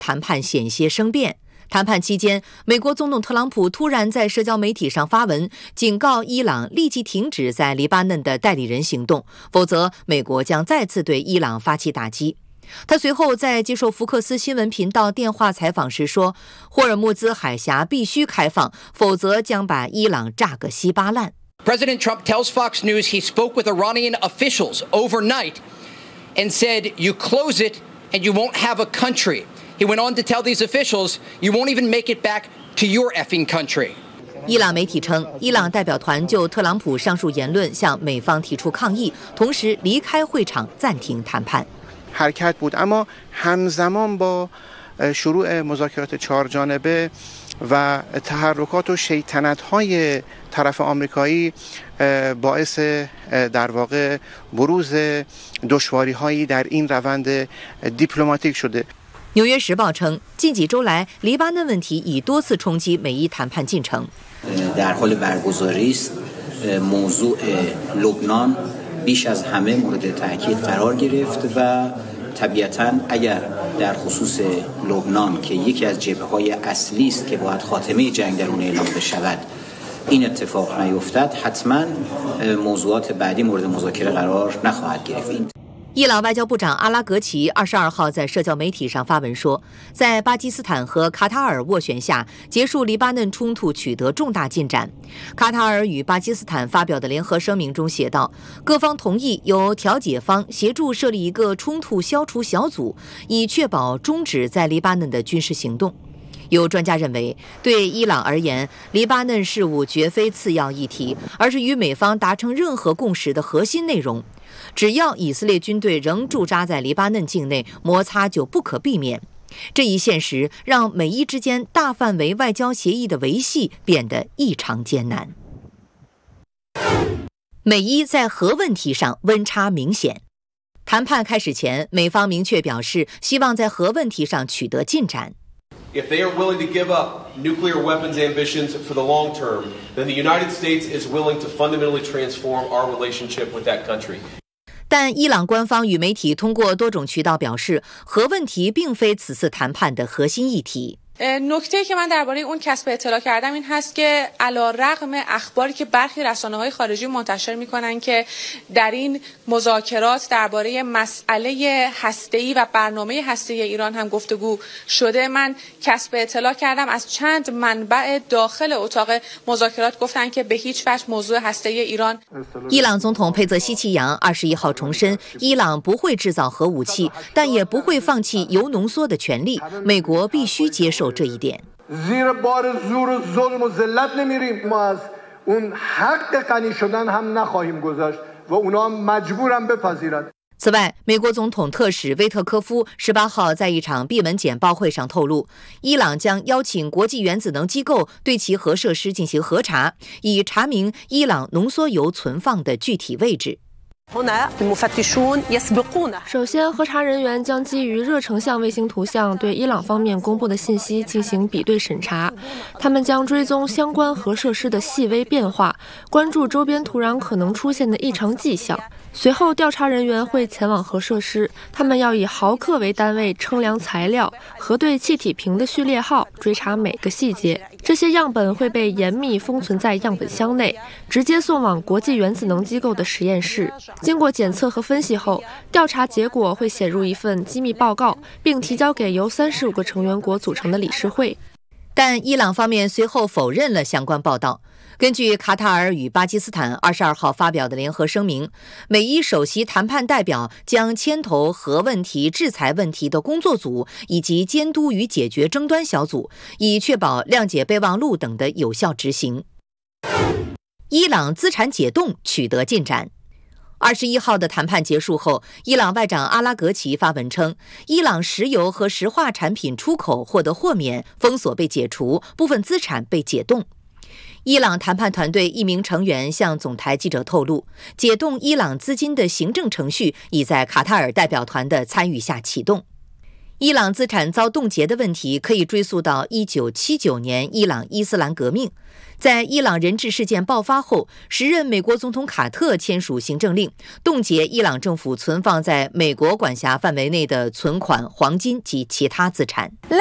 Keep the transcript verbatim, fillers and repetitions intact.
谈判险些生变。谈判期间，美国总统特朗普突然在社交媒体上发文，警告伊朗立即停止在黎巴嫩的代理人行动，否则美国将再次对伊朗发起打击。他随后在接受福克斯新闻频道电话采访时说，霍尔木兹海峡必须开放，否则将把伊朗炸个稀巴烂。 President Trump tells Fox News he spoke with Iranian officials overnight and said, you close it and you won't have a country. He went on to tell these officials, you won't even make it back to your effing country. 伊朗媒体称，伊朗代表团就特朗普上述言论向美方提出抗议，同时离开会场，暂停谈判。 حرکت بود اما همزمان با شروع مذاکرات چهار جانبه و تحرکات و شیطنت‌های طرف آمریکایی باعث در واقع بروز دشواری‌هایی در این روند دیپلماتیک شده。 纽约时报称，近几周来，黎巴嫩问题已多次冲击美伊谈判进程。 در حال برگزاری است موضوع لبنان بیش از همه مورد تاکید قرار گرفت و طبیعتاً اگر در خصوص لبنان که یکی از جبهه‌های اصلی است که باید خاتمه جنگ در اون اعلام بشود این اتفاق نیفتد حتما موضوعات بعدی مورد مذاکره قرار نخواهد گرفت. 伊朗外交部长阿拉格齐二十二号在社交媒体上发文说，在巴基斯坦和卡塔尔斡旋下，结束黎巴嫩冲突取得重大进展。卡塔尔与巴基斯坦发表的联合声明中写道，各方同意由调解方协助设立一个冲突消除小组，以确保终止在黎巴嫩的军事行动。 有专家认为，对伊朗而言，黎巴嫩事务绝非次要议题，而是与美方达成任何共识的核心内容。只要以色列军队仍驻扎在黎巴嫩境内，摩擦就不可避免。这一现实让美伊之间大范围外交协议的维系变得异常艰难。美伊在核问题上温差明显。谈判开始前，美方明确表示希望在核问题上取得进展。 If they are willing to give up nuclear weapons ambitions for the long term, then the United States is willing to fundamentally transform our relationship with that country. 但伊朗官方与媒体通过多种渠道表示，核问题并非此次谈判的核心议题。 نکته که من درباره اون کسب اطلاع کردم این هست که علیرغم اخباری که برخی رسانه‌های خارجی منتشر می‌کنن که در این مذاکرات درباره مسئله هسته‌ای و برنامه هسته‌ای ایران هم گفتگو شده من کسب اطلاع کردم از چند منبع داخل اتاق مذاکرات گفتن که به هیچ وجه موضوع هسته‌ای ایران 伊朗总统佩泽西奇扬二十一号重申，伊朗不会制造核武器，但也不会放弃铀浓缩的权利。美国必须接受 这一点。此外，美国总统特使威特科夫十八号在一场闭门简报会上透露，伊朗将邀请国际原子能机构对其核设施进行核查，以查明伊朗浓缩铀存放的具体位置。 首先，核查人员将基于热成像卫星图像对伊朗方面公布的信息进行比对审查。他们将追踪相关核设施的细微变化，关注周边土壤可能出现的异常迹象。随后，调查人员会前往核设施，他们要以毫克为单位称量材料，核对气体瓶的序列号，追查每个细节。这些样本会被严密封存在样本箱内，直接送往国际原子能机构的实验室。 经过检测和分析后，调查结果会写入一份机密报告，并提交给由三十五个成员国组成的理事会。 但伊朗方面随后否认了相关报道。根据卡塔尔与巴基斯坦二十二号发表的联合声明，美伊首席谈判代表将牵头核问题、制裁问题的工作组以及监督与解决争端小组，以确保谅解备忘录等的有效执行。伊朗资产解冻取得进展。 二十一号的谈判结束后，伊朗外长阿拉格齐发文称，伊朗石油和石化产品出口获得豁免，封锁被解除，部分资产被解冻。伊朗谈判团队一名成员向总台记者透露，解冻伊朗资金的行政程序已在卡塔尔代表团的参与下启动。 伊朗资产遭冻结的问题可以追溯到一九七九年伊朗伊斯兰革命。在伊朗人质事件爆发后，时任美国总统卡特签署行政令，冻结伊朗政府存放在美国管辖范围内的存款、黄金及其他资产。